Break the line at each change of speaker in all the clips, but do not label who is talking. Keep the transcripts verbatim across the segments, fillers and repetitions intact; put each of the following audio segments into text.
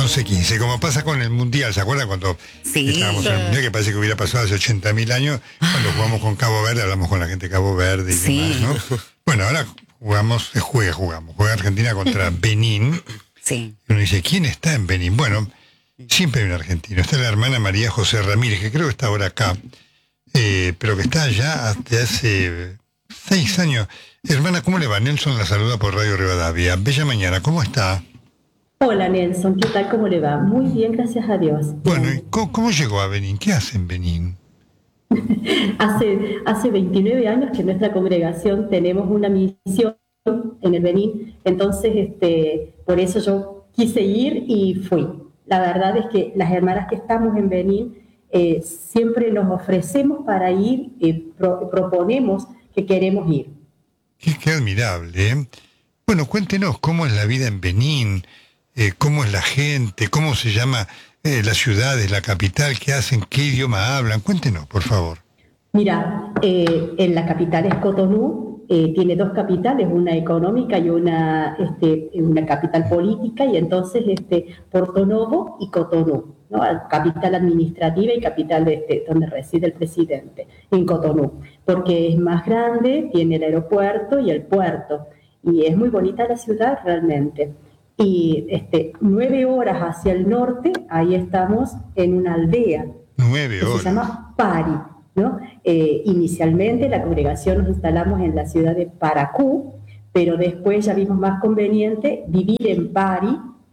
once quince, como pasa con el Mundial, ¿se acuerdan cuando
Sí.
estábamos en el Mundial, que parece que hubiera pasado hace ochenta mil años, cuando jugamos con Cabo Verde, hablamos con la gente de Cabo Verde y
Sí.
demás, ¿no? Bueno, ahora jugamos, se juega, jugamos, juega Argentina contra Benín,
Sí.
y uno dice, ¿quién está en Benín? Bueno, siempre hay un argentino, está la hermana María José Ramírez, que creo que está ahora acá, eh, pero que está allá desde hace seis años. Hermana, ¿cómo le va? Nelson la saluda por Radio Rivadavia. Bella mañana, ¿cómo está?
Hola Nelson, ¿qué tal? ¿Cómo le va? Muy bien, gracias a Dios.
Bueno, ¿y cómo, cómo llegó a Benín? ¿Qué hace en Benín?
Hace, hace veintinueve años que en nuestra congregación tenemos una misión en el Benín, entonces este, por eso yo quise ir y fui. La verdad es que las hermanas que estamos en Benín eh, siempre nos ofrecemos para ir, eh, pro, proponemos que queremos ir.
Qué, qué admirable, ¿eh? Bueno, cuéntenos cómo es la vida en Benín, eh, cómo es la gente, cómo se llama eh, las ciudades, la capital, qué hacen, qué idioma hablan. Cuéntenos, por favor.
Mira, eh, en la capital es Cotonú, eh, tiene dos capitales, una económica y una, este, una capital política, y entonces este, Porto Novo y Cotonú, ¿no? Capital administrativa y capital de este, donde reside el presidente, en Cotonú, porque es más grande, tiene el aeropuerto y el puerto, y es muy bonita la ciudad realmente. Y este, nueve horas hacia el norte, ahí estamos en una aldea
Nueve
que
horas.
se llama Pari, ¿no? Eh, inicialmente la congregación nos instalamos en la ciudad de Paracú, pero después ya vimos más conveniente vivir en Pari,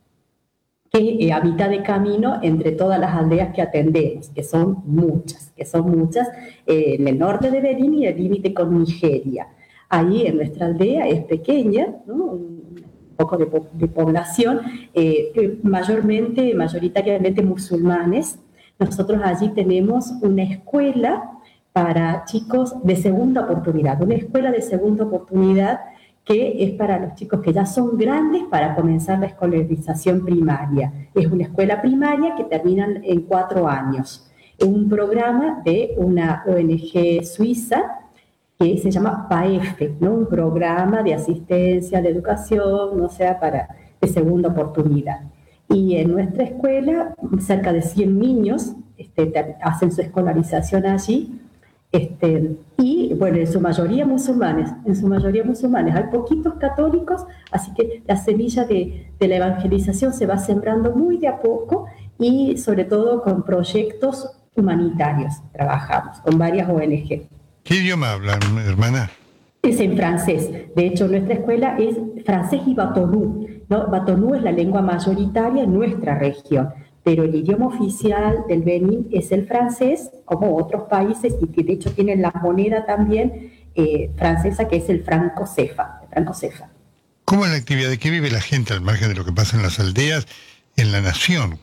que eh, a mitad de camino entre todas las aldeas que atendemos, que son muchas, que son muchas, eh, en el norte de Benín y el límite con Nigeria. Ahí en nuestra aldea es pequeña, ¿no? Un poco de, po de población, eh, mayormente, mayoritariamente musulmanes. Nosotros allí tenemos una escuela para chicos de segunda oportunidad, una escuela de segunda oportunidad que es para los chicos que ya son grandes para comenzar la escolarización primaria. Es una escuela primaria que terminan en cuatro años. Es un programa de una O N G suiza que se llama P A E F E, ¿no? Un programa de asistencia, de educación, o sea, para, de segunda oportunidad. Y en nuestra escuela, cerca de cien niños este, hacen su escolarización allí, este, y bueno, en su mayoría musulmanes, en su mayoría musulmanes, hay poquitos católicos, así que la semilla de, de la evangelización se va sembrando muy de a poco, y sobre todo con proyectos humanitarios trabajamos, con varias O N G.
¿Qué idioma hablan, hermana?
Es en francés. De hecho, nuestra escuela es francés y batonú, ¿no? Batonú es la lengua mayoritaria en nuestra región, pero el idioma oficial del Benín es el francés, como otros países, y que de hecho tienen la moneda también eh, francesa, que es el franco cefa. El franco cefa.
¿Cómo es la actividad? ¿De qué vive la gente al margen de lo que pasa en las aldeas, en la nación?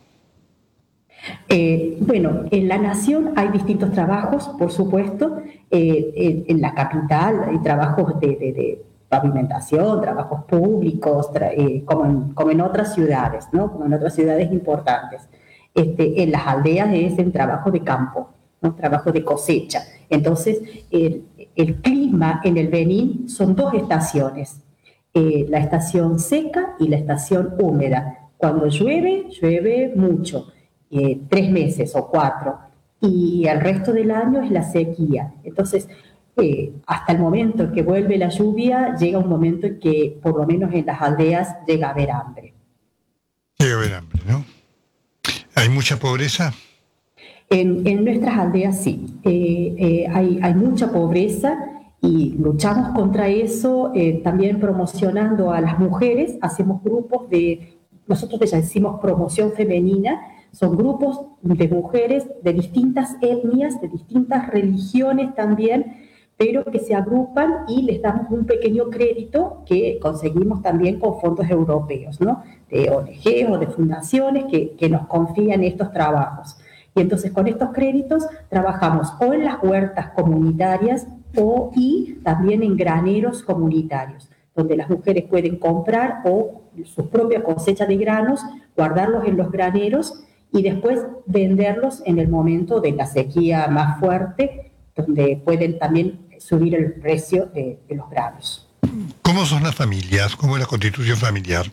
Eh, bueno, en la nación hay distintos trabajos, por supuesto. Eh, en, en la capital hay trabajos de, de, de pavimentación, trabajos públicos, tra eh, como, en, como en otras ciudades, ¿no? Como en otras ciudades importantes. Este, en las aldeas es el trabajo de campo, ¿no? Trabajo de cosecha. Entonces, el, el clima en el Benín son dos estaciones, eh, la estación seca y la estación húmeda. Cuando llueve, llueve mucho. Eh, tres meses o cuatro, y el resto del año es la sequía. Entonces, eh, hasta el momento en que vuelve la lluvia, llega un momento en que, por lo menos en las aldeas, llega a haber hambre.
Llega a haber hambre, ¿no? ¿Hay mucha pobreza?
En, en nuestras aldeas sí, eh, eh, hay, hay mucha pobreza, y luchamos contra eso eh, también promocionando a las mujeres. Hacemos grupos de, nosotros ya decimos promoción femenina. Son grupos de mujeres de distintas etnias, de distintas religiones también, pero que se agrupan y les damos un pequeño crédito que conseguimos también con fondos europeos, ¿no? De O N G o de fundaciones que, que nos confían estos trabajos. Y entonces con estos créditos trabajamos o en las huertas comunitarias o y también en graneros comunitarios, donde las mujeres pueden comprar o su propia cosecha de granos, guardarlos en los graneros y después venderlos en el momento de la sequía más fuerte, donde pueden también subir el precio de, de los granos.
¿Cómo son las familias? ¿Cómo es la constitución familiar?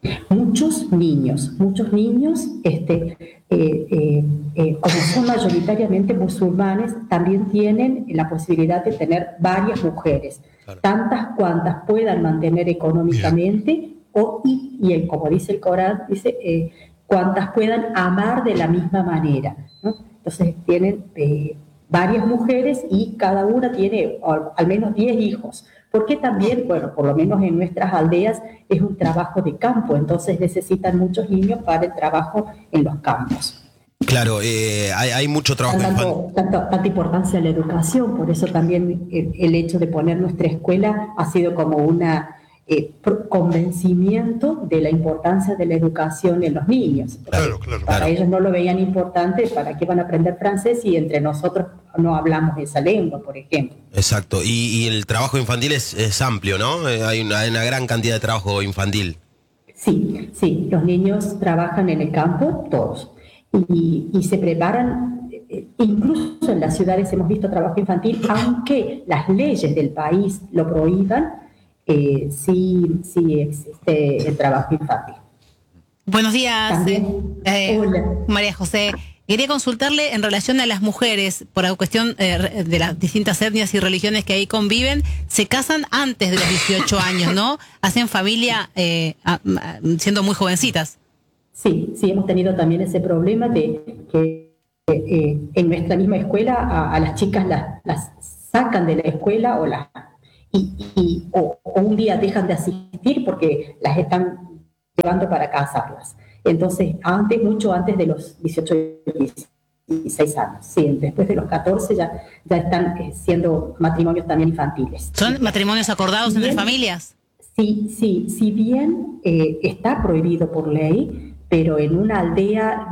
Muchos niños, muchos niños, este, eh, eh, eh, como son mayoritariamente musulmanes, también tienen la posibilidad de tener varias mujeres, claro, tantas cuantas puedan mantener económicamente, o, y, y el, como dice el Corán, dice, eh, cuantas puedan amar de la misma manera, ¿no? Entonces tienen eh, varias mujeres y cada una tiene al, al menos diez hijos. Porque también, bueno, por lo menos en nuestras aldeas es un trabajo de campo, entonces necesitan muchos niños para el trabajo en los campos.
Claro, eh, hay, hay mucho trabajo.
Tanto, tanto, tanta importancia a la educación, por eso también el, el hecho de poner nuestra escuela ha sido como una eh, convencimiento de la importancia de la educación en los niños.
Claro, claro.
Para
claro.
ellos no lo veían importante, ¿para qué van a aprender francés si entre nosotros no hablamos esa lengua, por ejemplo?
Exacto, y, y el trabajo infantil es, es amplio, ¿no? Eh, hay, una, hay una gran cantidad de trabajo infantil.
Sí, sí, los niños trabajan en el campo, todos, y, y se preparan, incluso en las ciudades hemos visto trabajo infantil, aunque las leyes del país lo prohíban, eh, sí, sí existe el trabajo infantil.
Buenos días, eh,
Hola.
María José. Quería consultarle en relación a las mujeres, por la cuestión eh, de las distintas etnias y religiones que ahí conviven, se casan antes de los dieciocho años, ¿no? Hacen familia eh, a, a, siendo muy jovencitas.
Sí, sí, hemos tenido también ese problema de que eh, en nuestra misma escuela a, a las chicas las, las sacan de la escuela o, las, y, y, o, o un día dejan de asistir porque las están llevando para casarlas. Entonces, antes, mucho antes de los dieciocho, dieciséis años, sí, después de los catorce ya, ya están eh, siendo matrimonios también infantiles.
¿Son matrimonios acordados bien, entre familias?
Sí, sí, si bien eh, está prohibido por ley, pero en una aldea...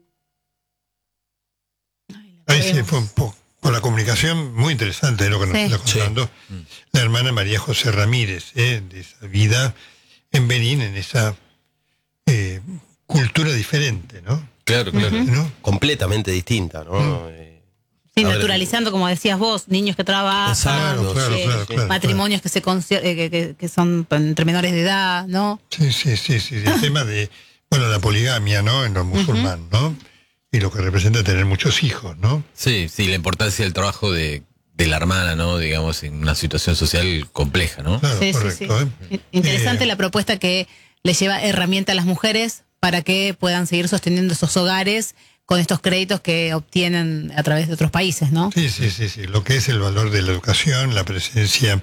Ahí sí fue un poco, con la comunicación muy interesante lo que nos sí. está contando sí. la hermana María José Ramírez, eh, de esa vida en Benín, en esa... Eh, cultura diferente, ¿no?
Claro, claro. Uh-huh. ¿No? Completamente distinta, ¿no? Uh-huh. Eh,
sí, naturalizando, como decías vos, niños que trabajan,
claro, claro,
eh,
claro,
claro, matrimonios claro. que se eh, que, que son entre menores de edad, ¿no?
Sí, sí, sí, sí. El tema de, bueno, la poligamia, ¿no? En los musulmanes, uh-huh. ¿no? Y lo que representa tener muchos hijos, ¿no?
Sí, sí, la importancia del trabajo de, de la hermana, ¿no? Digamos, en una situación social compleja, ¿no?
Claro,
sí,
correcto.
Sí, sí. ¿eh? Interesante
eh,
la propuesta que le lleva herramienta a las mujeres para que puedan seguir sosteniendo esos hogares con estos créditos que obtienen a través de otros países, ¿no?
Sí, sí, sí, sí. Lo que es el valor de la educación, la presencia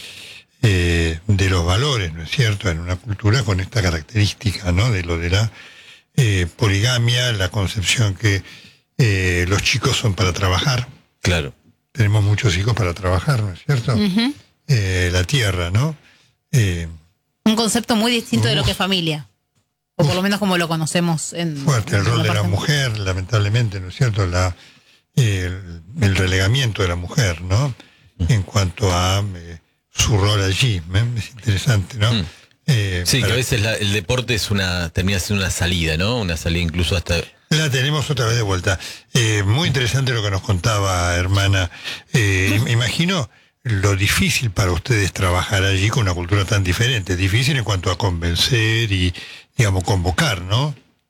eh, de los valores, ¿no es cierto?, en una cultura con esta característica, ¿no?, de lo de la eh, poligamia, la concepción que eh, los chicos son para trabajar.
Claro.
Tenemos muchos hijos para trabajar, ¿no es cierto? Uh-huh. Eh, la tierra, ¿no? Eh,
Un concepto muy distinto uh, de lo que es familia. O por lo menos como lo conocemos en...
Fuerte, el rol de la mujer, lamentablemente, ¿no es cierto? La, el, el relegamiento de la mujer, ¿no? En cuanto a eh, su rol allí, ¿eh? Es interesante, ¿no?
Mm. Eh, sí, para... que a veces la, el deporte es una termina siendo una salida, ¿no? Una salida incluso hasta...
La tenemos otra vez de vuelta. Eh, muy interesante lo que nos contaba, hermana. Eh, imagino lo difícil para ustedes trabajar allí con una cultura tan diferente. Difícil en cuanto a convencer y, digamos, convocar, ¿no?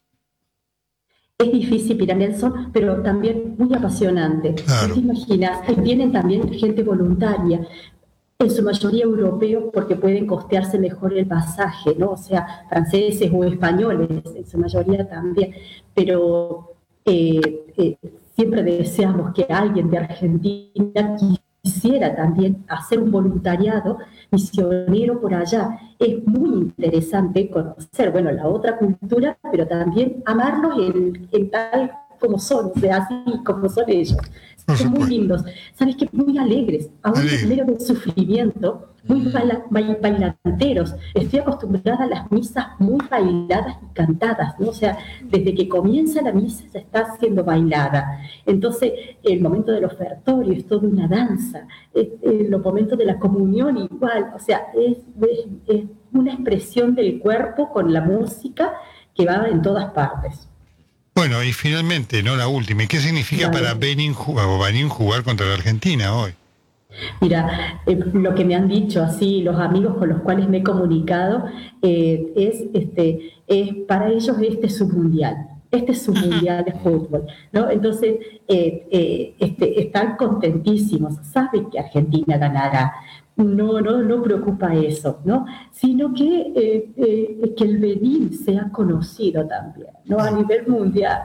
Es difícil, Pira Nelson, pero también muy apasionante.
Claro.
¿Te imaginas? Vienen también gente voluntaria, en su mayoría europeos, porque pueden costearse mejor el pasaje, ¿no? O sea, franceses o españoles, en su mayoría también. Pero eh, eh, siempre deseamos que alguien de Argentina quisiera también hacer un voluntariado misionero por allá. Es muy interesante conocer, bueno, la otra cultura, pero también amarlos en, en tal como son, o sea, así como son ellos. Son muy lindos, ¿sabes qué? Muy alegres, aún en medio del sufrimiento, muy baila, bailanteros. Estoy acostumbrada a las misas muy bailadas y cantadas, ¿no? O sea, desde que comienza la misa ya está siendo bailada. Entonces, el momento del ofertorio es toda una danza, es, es, los momentos de la comunión igual, o sea, es, es, es una expresión del cuerpo con la música que va en todas partes.
Bueno, y finalmente, no la última, ¿y qué significa vale. para Benín jugar, o Benín jugar contra la Argentina hoy?
Mira, eh, lo que me han dicho así los amigos con los cuales me he comunicado eh, es, este, es para ellos este es su mundial, este es su mundial de fútbol, ¿no? Entonces eh, eh, este, están contentísimos, saben que Argentina ganará, no, no, no preocupa eso, ¿no? Sino que, eh, eh, que el Benín sea conocido también, ¿no? A nivel mundial.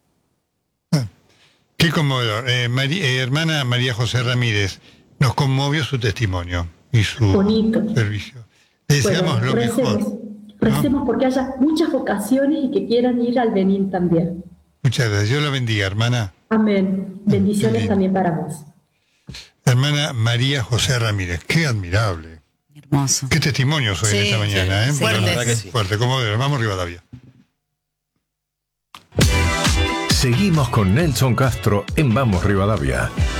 Qué conmovedor. Eh, Mari- eh, hermana María José Ramírez, nos conmovió su testimonio y su
Bonito.
servicio. Le deseamos
Bueno,
lo
recemos,
mejor.
recemos porque haya muchas vocaciones y que quieran ir al Benín también.
Muchas gracias. Dios la bendiga, hermana.
Amén. Bendiciones
Amén.
también para vos.
Hermana María José Ramírez, qué admirable.
Hermoso.
Qué testimonios hoy
Sí,
en esta mañana,
sí,
¿eh?
sí.
Bueno,
La verdad que sí.
fuerte, conmovedor. Vamos Rivadavia.
Seguimos con Nelson Castro en Vamos Rivadavia.